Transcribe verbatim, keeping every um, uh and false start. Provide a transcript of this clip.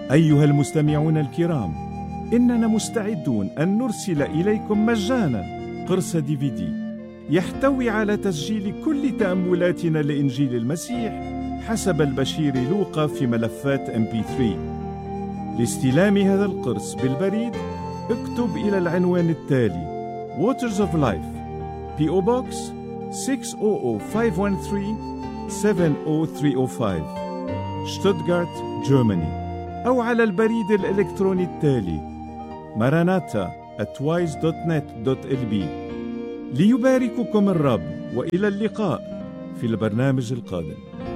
أيها المستمعون الكرام، إننا مستعدون أن نرسل إليكم مجانا قرص دي في دي يحتوي على تسجيل كل تأملاتنا لإنجيل المسيح حسب البشير لوقا في ملفات إم بي ثري. لاستلام هذا القرص بالبريد اكتب إلى العنوان التالي: Waters of Life, بي أو Box ستة صفر صفر خمسة واحد ثلاثة سبعة صفر ثلاثة صفر خمسة، شتوتغارت، جيرماني، أو على البريد الإلكتروني التالي maranatha at wise dot net dot l b. ليبارككم الرب، وإلى اللقاء في البرنامج القادم.